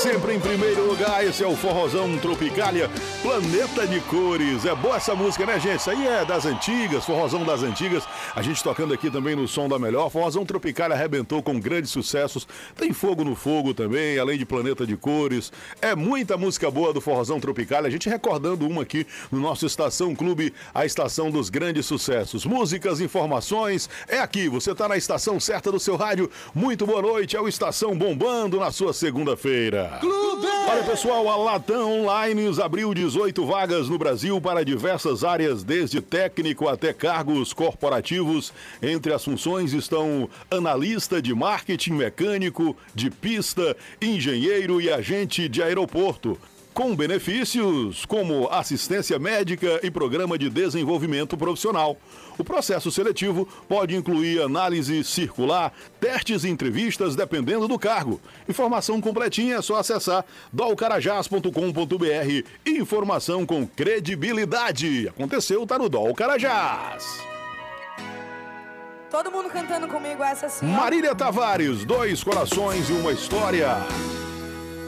sempre em primeiro lugar. Esse é o Forrozão Tropicália, Planeta de Cores. É boa essa música, né, gente? Isso aí é das antigas, Forrozão das antigas. A gente tocando aqui também no Som da Melhor. Forrozão Tropicália arrebentou com grandes sucessos. Tem Fogo no Fogo também, além de Planeta de Cores. É muita música boa do Forrozão Tropicália. A gente recordando uma aqui no nosso Estação Clube, a estação dos grandes sucessos. Músicas, informações, é aqui. Você tá na estação certa do seu rádio. Muito boa noite, é o Estação bombando na sua segunda-feira. Olha, pessoal, a Latam Online abriu 18 vagas no Brasil para diversas áreas, desde técnico até cargos corporativos. Entre as funções estão analista de marketing, mecânico, de pista, engenheiro e agente de aeroporto, com benefícios como assistência médica e programa de desenvolvimento profissional. O processo seletivo pode incluir análise circular, testes e entrevistas, dependendo do cargo. Informação completinha é só acessar dolcarajás.com.br. Informação com credibilidade. Aconteceu, tá no Dol Carajás. Todo mundo cantando comigo essa assim. Marília Tavares, Dois Corações e uma História.